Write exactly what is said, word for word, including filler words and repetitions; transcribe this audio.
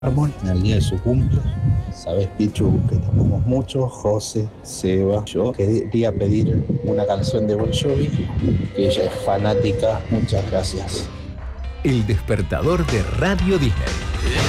Ramón, en el día de su cumple, sabes, Pichu, que te amamos mucho, José, Seba, yo quería pedir una canción de Bon Jovi, que ella es fanática. Muchas gracias. El despertador de Radio Disney.